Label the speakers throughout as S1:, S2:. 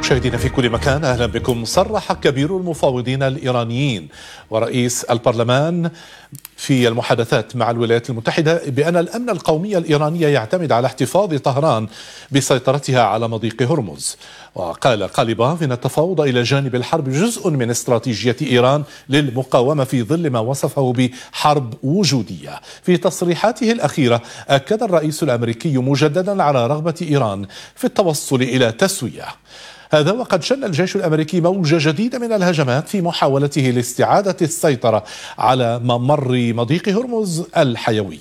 S1: مشاهدينا في كل مكان، أهلا بكم. صرح كبير المفاوضين الإيرانيين ورئيس البرلمان في المحادثات مع الولايات المتحدة بأن الأمن القومي الإيراني يعتمد على احتفاظ طهران بسيطرتها على مضيق هرمز. وقال قاليباف إن التفاوض إلى جانب الحرب جزء من استراتيجية إيران للمقاومة في ظل ما وصفه بحرب وجودية. في تصريحاته الأخيرة أكد الرئيس الأمريكي مجددا على رغبة إيران في التوصل إلى تسوية. هذا وقد شن الجيش الأمريكي موجة جديدة من الهجمات في محاولته لاستعادة السيطرة على ممر مضيق هرمز الحيوي.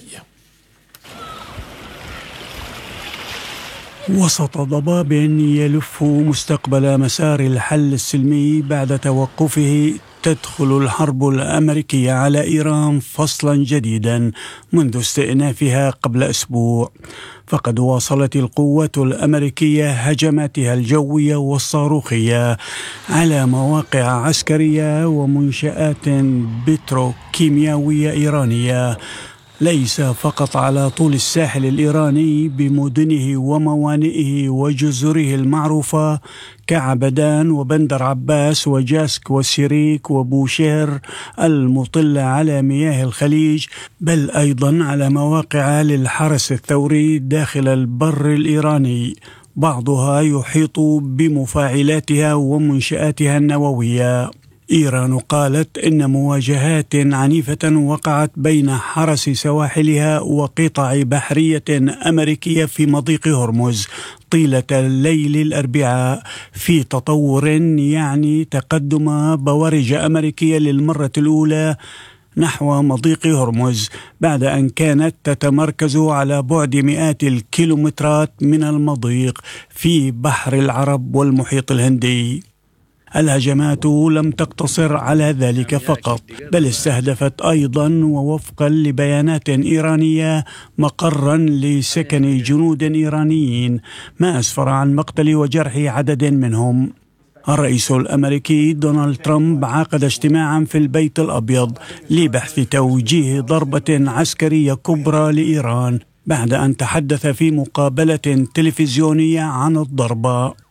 S2: وسط ضباب يلف مستقبل مسار الحل السلمي بعد توقفه، تدخل الحرب الأمريكية على إيران فصلا جديدا منذ استئنافها قبل أسبوع. فقد واصلت القوات الأمريكية هجماتها الجوية والصاروخية على مواقع عسكرية ومنشآت بتروكيميائية إيرانية، ليس فقط على طول الساحل الإيراني بمدنه وموانئه وجزره المعروفة كعبدان وبندر عباس وجاسك وسيريك وبوشير المطلة على مياه الخليج، بل أيضا على مواقع للحرس الثوري داخل البر الإيراني، بعضها يحيط بمفاعلاتها ومنشآتها النووية. إيران قالت إن مواجهات عنيفة وقعت بين حرس سواحلها وقطع بحرية أمريكية في مضيق هرمز طيلة الليل الأربعاء، في تطور يعني تقدم بوارج أمريكية للمرة الأولى نحو مضيق هرمز بعد أن كانت تتمركز على بعد مئات الكيلومترات من المضيق في بحر العرب والمحيط الهندي. الهجمات لم تقتصر على ذلك فقط، بل استهدفت أيضا ووفقا لبيانات إيرانية مقرا لسكن جنود إيرانيين، ما أسفر عن مقتل وجرح عدد منهم. الرئيس الأمريكي دونالد ترامب عقد اجتماعا في البيت الأبيض لبحث توجيه ضربة عسكرية كبرى لإيران بعد أن تحدث في مقابلة تلفزيونية عن الضربة.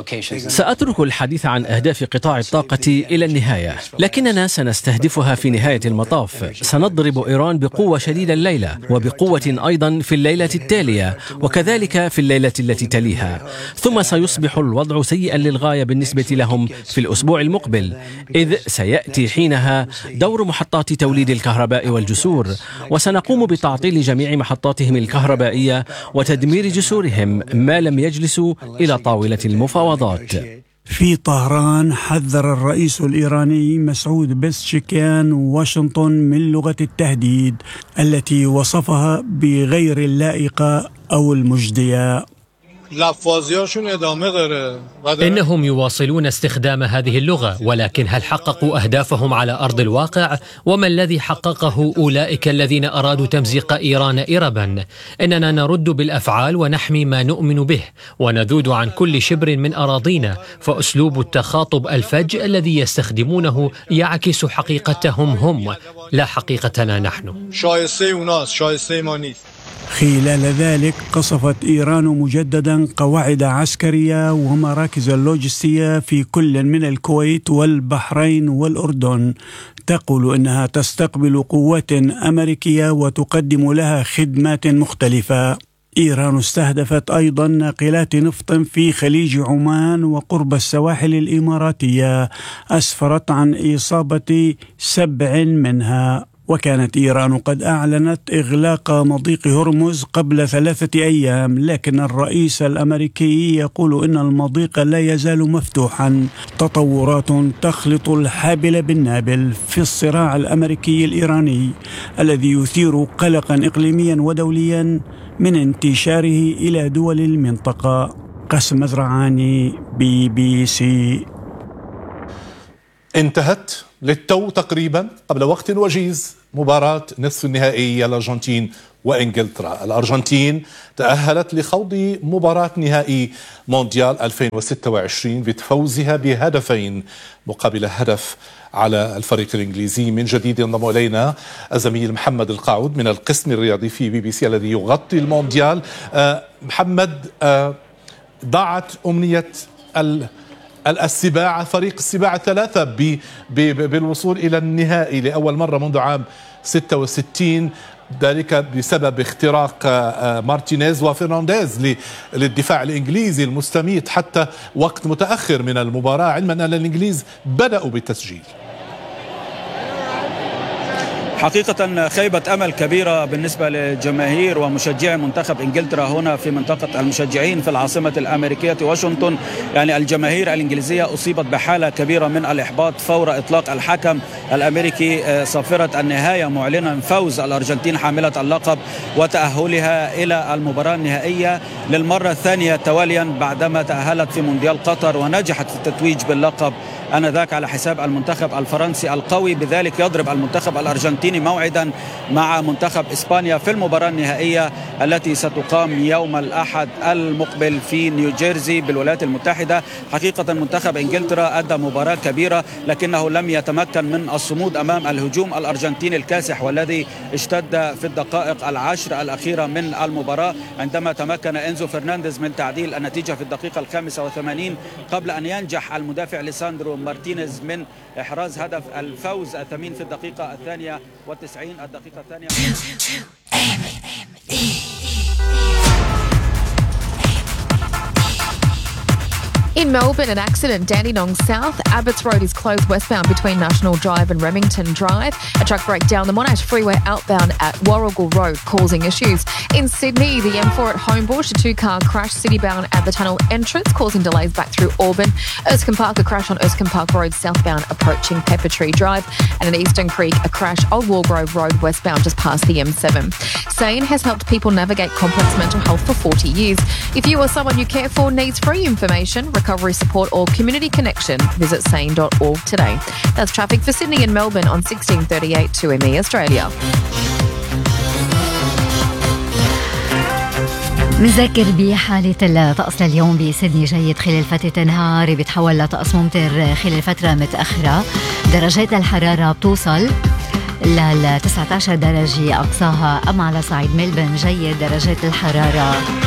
S3: سأترك الحديث عن أهداف قطاع الطاقة إلى النهاية، لكننا سنستهدفها في نهاية المطاف. سنضرب إيران بقوة شديدة الليلة، وبقوة أيضا في الليلة التالية، وكذلك في الليلة التي تليها، ثم سيصبح الوضع سيئا للغاية بالنسبة لهم في الأسبوع المقبل، إذ سيأتي حينها دور محطات توليد الكهرباء والجسور، وسنقوم بتعطيل جميع محطاتهم الكهربائية وتدمير جسورهم ما لم يجلسوا إلى طاولة المفاوضات.
S2: في طهران حذر الرئيس الإيراني مسعود بزشكيان واشنطن من لغة التهديد التي وصفها بغير اللائقة أو المجدية.
S4: إنهم يواصلون استخدام هذه اللغة، ولكن هل حققوا أهدافهم على أرض الواقع؟ وما الذي حققه أولئك الذين أرادوا تمزيق إيران إربا؟ إننا نرد بالأفعال ونحمي ما نؤمن به، ونذود عن كل شبر من أراضينا، فأسلوب التخاطب الفج الذي يستخدمونه يعكس حقيقتهم هم، لا حقيقتنا نحن.
S2: خلال ذلك قصفت إيران مجددا قواعد عسكرية ومراكز اللوجستية في كل من الكويت والبحرين والأردن، تقول إنها تستقبل قوات أمريكية وتقدم لها خدمات مختلفة. إيران استهدفت أيضا ناقلات نفط في خليج عمان وقرب السواحل الإماراتية، أسفرت عن إصابة 7 منها. وكانت إيران قد أعلنت إغلاق مضيق هرمز قبل 3 أيام، لكن الرئيس الأمريكي يقول إن المضيق لا يزال مفتوحا. تطورات تخلط الحابل بالنابل في الصراع الأمريكي الإيراني الذي يثير قلقا إقليميا ودوليا من انتشاره إلى دول المنطقة. قاسم مزرعاني، BBC.
S1: انتهت للتو تقريبا قبل وقت وجيز مباراة نصف النهائي الأرجنتين وإنجلترا. الأرجنتين تأهلت لخوض مباراة نهائي مونديال 2026 بفوزها ب2 مقابل 1 على الفريق الإنجليزي. من جديد ينضم إلينا الزميل محمد القاعود من القسم الرياضي في BBC الذي يغطي المونديال. محمد، ضاعت أمنية السباع، فريق السباع الثلاثة بالوصول إلى النهائي لأول مرة منذ عام 66، ذلك بسبب اختراق مارتينيز وفرنانديز للدفاع الإنجليزي المستميت حتى وقت متأخر من المباراة، علما أن الإنجليز بدأوا بالتسجيل.
S5: حقيقة خيبة أمل كبيرة بالنسبة لجماهير ومشجعي منتخب إنجلترا هنا في منطقة المشجعين في العاصمة الأمريكية واشنطن. يعني الجماهير الإنجليزية أصيبت بحالة كبيرة من الإحباط فور إطلاق الحكم الأمريكي صافرة النهاية، معلنا فوز الأرجنتين حاملة اللقب وتأهلها إلى المباراة النهائية للمرة الثانية تواليا بعدما تأهلت في مونديال قطر ونجحت في التتويج باللقب آنذاك على حساب المنتخب الفرنسي القوي. بذلك يضرب المنتخب الأرجنتيني موعدا مع منتخب إسبانيا في المباراة النهائية التي ستقام يوم الأحد المقبل في نيوجيرسي بالولايات المتحدة. حقيقة منتخب إنجلترا أدى مباراة كبيرة لكنه لم يتمكن من الصمود أمام الهجوم الأرجنتيني الكاسح والذي اشتد في الدقائق العشر الأخيرة من المباراة، عندما تمكن إنزو فرنانديز من تعديل النتيجة في الدقيقة 85 قبل أن ينجح المدافع ليساندرو مارتينيز من إحراز هدف الفوز الثمين في الدقيقة 92 الدقيقة الثانية.
S6: In Melbourne, an accident. Dandenong South, Abbots Road is closed westbound between National Drive and Remington Drive. A truck broke down the Monash Freeway outbound at Warrigal Road, causing issues. In Sydney, the M4 at Homebush, a two-car crash citybound at the tunnel entrance, causing delays back through Auburn. Erskine Park, a crash on Erskine Park Road southbound approaching Pepper Tree Drive. And in Eastern Creek, a crash Old Walgrove Road westbound just past the M7. SANE has helped people navigate complex mental health for 40 years. If you or someone you care for needs free information, recovery support or community connection, visit sane.org today. That's traffic for Sydney and Melbourne on 1638 2ME Australia.
S7: نذكر بحالة الطقس لليوم بسيدني جيد خلال فترة النهار، بيتحول لطقس ممطر خلال فترة متأخرة. درجات الحرارة بتوصل لل 19 درجة أقصاها. أما على صعيد ملبن جيد درجات الحرارة